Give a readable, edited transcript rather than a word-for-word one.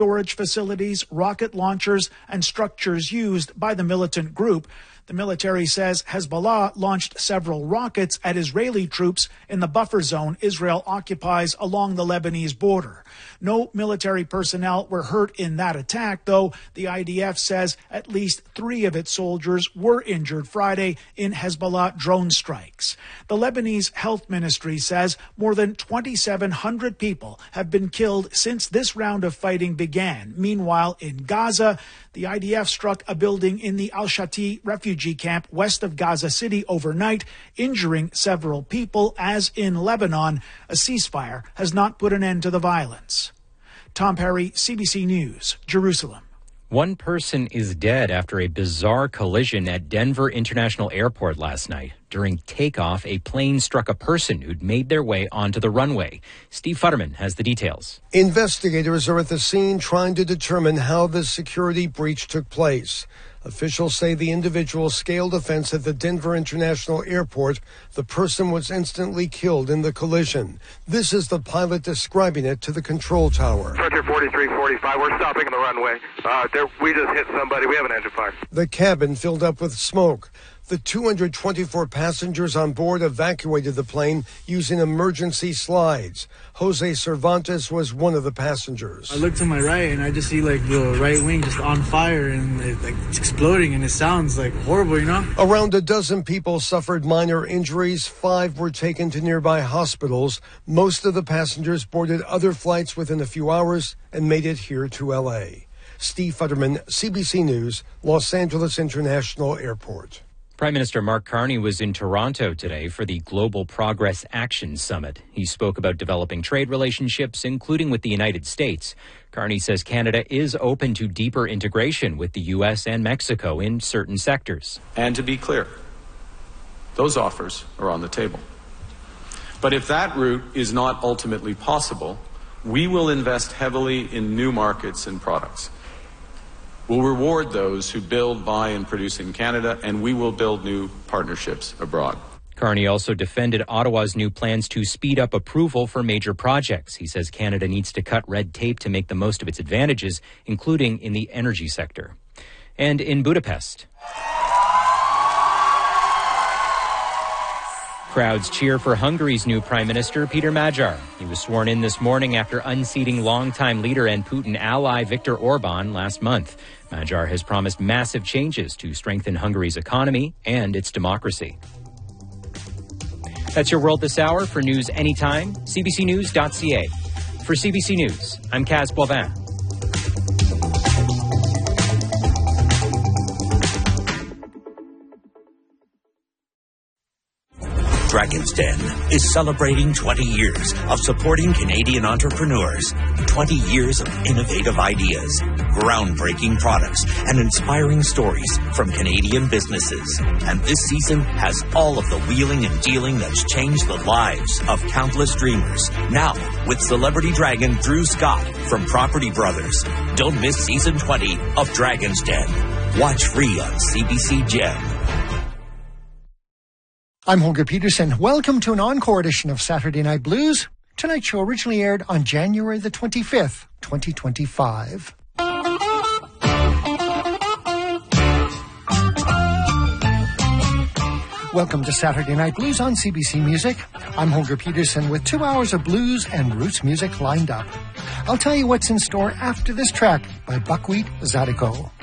storage facilities, rocket launchers, and structures used by the militant group. The military says Hezbollah launched several rockets at Israeli troops in the buffer zone Israel occupies along the Lebanese border. No military personnel were hurt in that attack, though the IDF says at least 3 of its soldiers were injured Friday in Hezbollah drone strikes. The Lebanese Health Ministry says more than 2,700 people have been killed since this round of fighting began. Meanwhile, in Gaza, the IDF struck a building in the Al-Shati refugee camp west of Gaza City overnight, injuring several people, as in Lebanon, a ceasefire has not put an end to the violence. Tom Perry, CBC News, Jerusalem. One person is dead after a bizarre collision at Denver International Airport last night. During takeoff, a plane struck a person who'd made their way onto the runway. Steve Futterman has the details. Investigators are at the scene trying to determine how the security breach took place. Officials say the individual scaled a fence at the Denver International Airport. The person was instantly killed in the collision. This is the pilot describing it to the control tower. Frontier 4345, we're stopping on the runway. We just hit somebody. We have an engine fire. The cabin filled up with smoke. The 224 passengers on board evacuated the plane using emergency slides. Jose Cervantes was one of the passengers. I look to my right and I just see like the right wing just on fire and it's exploding and it sounds like horrible, you know? Around a dozen people suffered minor injuries. 5 were taken to nearby hospitals. Most of the passengers boarded other flights within a few hours and made it here to L.A. Steve Futterman, CBC News, Los Angeles International Airport. Prime Minister Mark Carney was in Toronto today for the Global Progress Action Summit. He spoke about developing trade relationships, including with the United States. Carney says Canada is open to deeper integration with the U.S. and Mexico in certain sectors. And to be clear, those offers are on the table. But if that route is not ultimately possible, we will invest heavily in new markets and products. We'll reward those who build, buy, and produce in Canada, and we will build new partnerships abroad. Carney also defended Ottawa's new plans to speed up approval for major projects. He says Canada needs to cut red tape to make the most of its advantages, including in the energy sector. And in Budapest, crowds cheer for Hungary's new Prime Minister, Peter Magyar. He was sworn in this morning after unseating longtime leader and Putin ally Viktor Orban last month. Magyar has promised massive changes to strengthen Hungary's economy and its democracy. That's your World This Hour. For news anytime, cbcnews.ca. For CBC News, I'm Kaz Boivin. Dragon's Den is celebrating 20 years of supporting Canadian entrepreneurs, 20 years of innovative ideas, groundbreaking products, and inspiring stories from Canadian businesses. And this season has all of the wheeling and dealing that's changed the lives of countless dreamers. Now, with celebrity dragon Drew Scott from Property Brothers. Don't miss season 20 of Dragon's Den. Watch free on CBC Gem. I'm Holger Peterson. Welcome to an encore edition of Saturday Night Blues. Tonight's show originally aired on January the 25th, 2025. Welcome to Saturday Night Blues on CBC Music. I'm Holger Peterson with 2 hours of blues and roots music lined up. I'll tell you what's in store after this track by Buckwheat Zydeco.